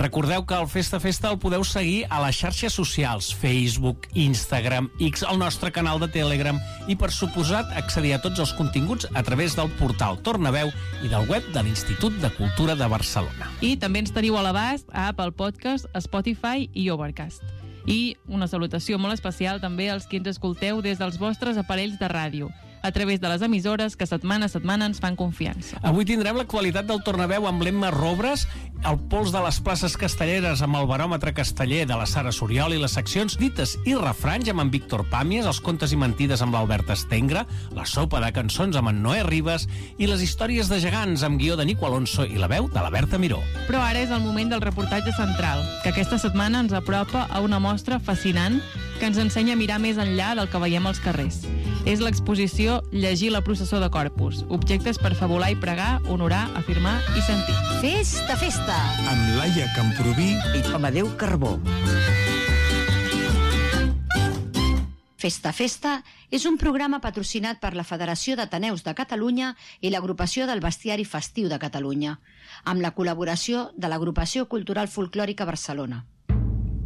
Recordeu que el Festa el podeu seguir a les xarxes socials, Facebook, Instagram, X, el nostre canal de Telegram i, per suposat, accedir a tots els continguts a través del portal Tornaveu i del web de l'Institut de Cultura de Barcelona. I també ens teniu a l'abast a Apple Podcast, Spotify i Overcast. I una salutació molt especial també als qui ens escolteu des dels vostres aparells de ràdio, a través de les emissores que setmana a setmana ens fan confiança. Avui tindrem l'actualitat del Tornaveu amb l'Emma Robres, el pols de les places castelleres amb el baròmetre casteller de la Sara Soriol i les seccions dites i refranys amb en Víctor Pàmies, els contes i mentides amb l'Albert Estengra, la sopa de cançons amb en Noé Ribas i les històries de gegants amb guió de Nico Alonso i la veu de la Berta Miró. Però ara és el moment del reportatge central, que aquesta setmana ens apropa a una mostra fascinant que ens ensenya a mirar més enllà del que veiem als carrers. És l'exposició Llegir la processó de Corpus, objectes per fabular i pregar, honorar, afirmar i sentir. Festa, festa! Amb Laia Camproví I Amadeu Carbó. Festa, festa és un programa patrocinat per la Federació d'Ateneus de Catalunya i l'Agrupació del Bestiari Festiu de Catalunya, amb la col·laboració de l'Agrupació Cultural Folclòrica Barcelona.